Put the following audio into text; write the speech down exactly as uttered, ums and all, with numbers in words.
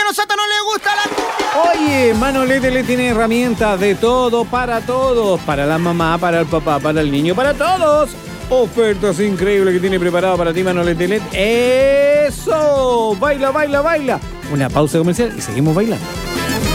nosotros no le gusta la cumbia. Oye, Manolete le tiene herramientas de todo para todos. Para la mamá, para el papá, para el niño, para todos. Ofertas increíbles que tiene preparado para ti, Manolete Let. ¡Eso! Baila, baila, baila. Una pausa comercial y seguimos bailando.